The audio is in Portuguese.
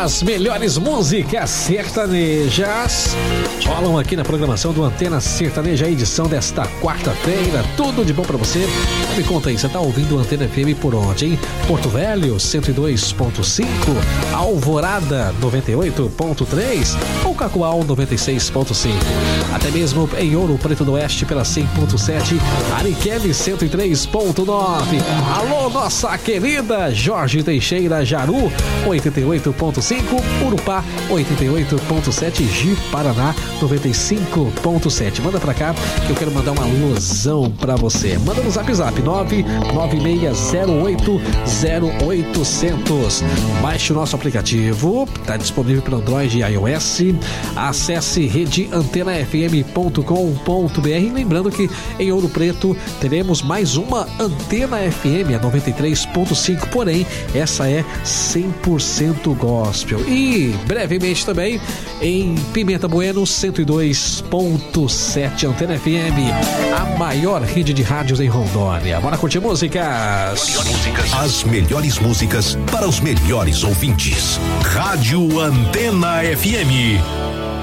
As melhores músicas sertanejas rolam aqui na programação do Antena Sertaneja, edição desta quarta-feira. Tudo de bom pra você. Me conta aí, você tá ouvindo o Antena FM por onde, hein? Porto Velho, 102.5, Alvorada, 98.3 ou Cacoal, 96.5. Até mesmo em Ouro Preto do Oeste pela 100.7, Ariquemes, 103.9. Alô, nossa querida Jorge Teixeira, Jaru, 88.5, Urupá, 88.7, Ji Paraná, 95.7. Manda pra cá que eu quero mandar uma alusão pra você. Manda no Zap 996080800. Baixe o nosso aplicativo, tá disponível para Android e iOS. Acesse redeantenafm.com.br. Lembrando que em Ouro Preto teremos mais uma Antena FM, a 93.5, porém essa é 100% gospel. E brevemente também em Pimenta Bueno, 102.7, Antena FM, a maior rede de rádios em Rondônia. Bora curtir músicas. As melhores músicas para os melhores ouvintes. Rádio Antena FM.